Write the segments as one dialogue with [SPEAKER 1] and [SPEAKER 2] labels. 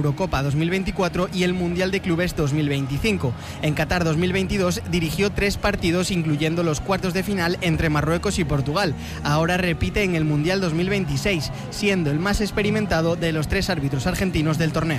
[SPEAKER 1] Eurocopa 2024 y el Mundial de Clubes 2025. En Qatar 2022 dirigió 3 partidos, incluyendo los cuartos de final entre Marruecos y Portugal. Ahora repite en el Mundial 2026, siendo el más experimentado de los 3 árbitros argentinos del torneo.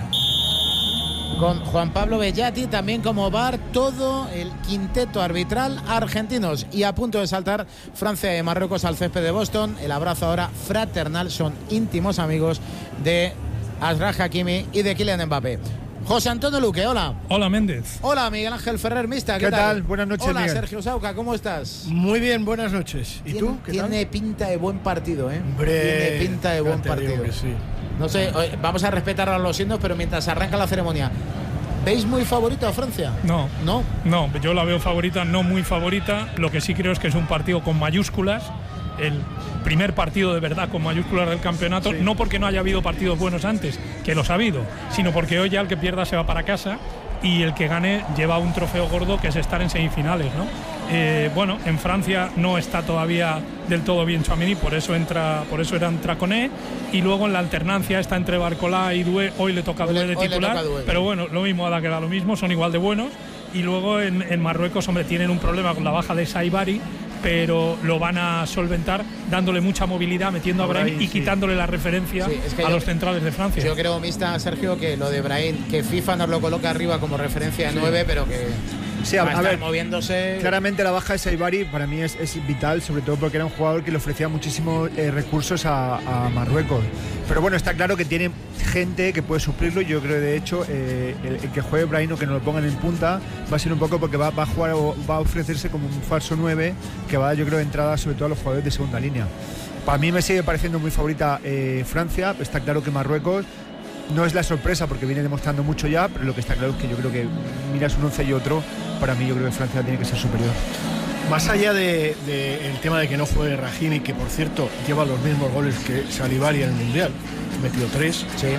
[SPEAKER 2] Con Juan Pablo Bellati también como VAR, todo el quinteto arbitral argentinos. Y a punto de saltar Francia y Marruecos al césped de Boston. El abrazo ahora fraternal, son íntimos amigos de Achraf Hakimi y de Kylian Mbappé. José Antonio Luque, hola.
[SPEAKER 3] Hola, Méndez.
[SPEAKER 2] Hola, Miguel Ángel Ferrer, Mista.
[SPEAKER 4] ¿Qué tal? Buenas noches,
[SPEAKER 2] Hola,
[SPEAKER 4] Miguel.
[SPEAKER 2] Sergio Sauca, ¿cómo estás?
[SPEAKER 4] Muy bien, buenas noches. ¿Y tú? ¿Qué tal?
[SPEAKER 2] Tiene pinta de buen partido, ¿eh?
[SPEAKER 4] Hombre,
[SPEAKER 2] tiene pinta de buen
[SPEAKER 4] ya te digo
[SPEAKER 2] partido.
[SPEAKER 4] que sí.
[SPEAKER 2] No sé, vamos a respetar a los signos, pero mientras arranca la ceremonia, ¿veis muy favorito a Francia?
[SPEAKER 3] No.
[SPEAKER 2] ¿No?
[SPEAKER 3] No, yo la veo favorita, no muy favorita. Lo que sí creo es que es un partido con mayúsculas. El primer partido de verdad con mayúsculas del campeonato, sí. No porque no haya habido partidos buenos antes, que los ha habido, sino porque hoy ya el que pierda se va para casa y el que gane lleva un trofeo gordo, que es estar en semifinales, ¿no? Bueno, en Francia no está todavía del todo bien Tchouaméni, por eso era Koné, y luego en la alternancia está entre Barcola y Doué. Hoy le toca Doué de titular, pero bueno, lo mismo da que da lo mismo, son igual de buenos. Y luego en Marruecos, hombre, tienen un problema con la baja de Saibari, pero lo van a solventar dándole mucha movilidad, metiendo a Brahim y quitándole la referencia a los centrales de Francia.
[SPEAKER 2] Yo creo, Mista, Sergio, que lo de Brahim, que FIFA nos lo coloca arriba como referencia de 9, pero que
[SPEAKER 4] sí, a ver,
[SPEAKER 2] moviéndose.
[SPEAKER 4] Claramente la baja de Saibari para mí es vital, sobre todo porque era un jugador que le ofrecía muchísimos recursos a Marruecos. Pero bueno, está claro que tiene gente que puede suplirlo. Yo creo, de hecho, el que juegue Brahim o que no lo pongan en punta va a ser un poco porque va a jugar o va a ofrecerse como un falso 9 que va a dar, yo creo, entrada sobre todo a los jugadores de segunda línea. Para mí me sigue pareciendo muy favorita Francia. Está claro que Marruecos no es la sorpresa porque viene demostrando mucho ya, pero lo que está claro es que yo creo que miras un 11 y otro, para mí yo creo que Francia tiene que ser superior.
[SPEAKER 5] Más allá del tema de que no juegue Rahimi, que por cierto lleva los mismos goles que Salibari en el Mundial, ha metido 3.
[SPEAKER 2] Sí.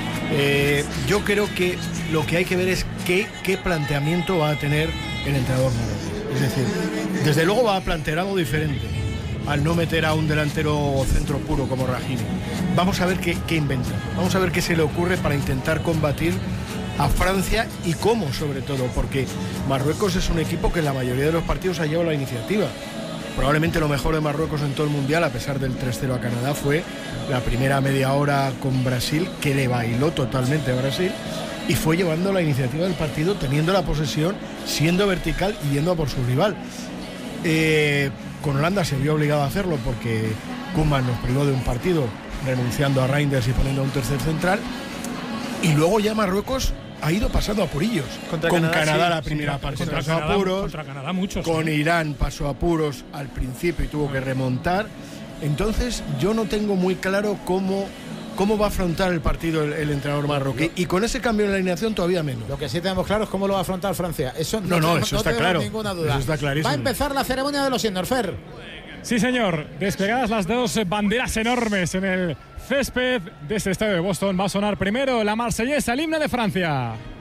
[SPEAKER 5] Yo creo que lo que hay que ver es qué planteamiento va a tener el entrenador marroquí. Es decir, desde luego va a plantear algo diferente al no meter a un delantero centro puro como Rahimi. Vamos a ver qué inventa, vamos a ver qué se le ocurre para intentar combatir a Francia y cómo, sobre todo, porque Marruecos es un equipo que en la mayoría de los partidos ha llevado la iniciativa. Probablemente lo mejor de Marruecos en todo el Mundial, a pesar del 3-0 a Canadá, fue la primera media hora con Brasil, que le bailó totalmente a Brasil, y fue llevando la iniciativa del partido, teniendo la posesión, siendo vertical y yendo a por su rival. Con Holanda se vio obligado a hacerlo porque Koeman nos privó de un partido, renunciando a Reinders y poniendo a un tercer central, y luego ya Marruecos ha ido pasando a apurillos. Con Canadá la primera parte pasó a apuros,
[SPEAKER 3] contra Canadá muchos,
[SPEAKER 5] con Irán pasó a apuros al principio y tuvo que remontar. Entonces yo no tengo muy claro cómo va a afrontar el partido el entrenador marroquí, y con ese cambio en la alineación todavía menos.
[SPEAKER 2] Lo que sí tenemos claro es cómo lo va a afrontar Francia. Eso
[SPEAKER 5] eso está claro.
[SPEAKER 2] Ninguna duda.
[SPEAKER 5] Eso está clarísimo.
[SPEAKER 2] Va a empezar la ceremonia de los signos, Fer.
[SPEAKER 3] Sí, señor. Desplegadas las 2 banderas enormes en el césped de este estadio de Boston, va a sonar primero la marsellesa, el himno de Francia.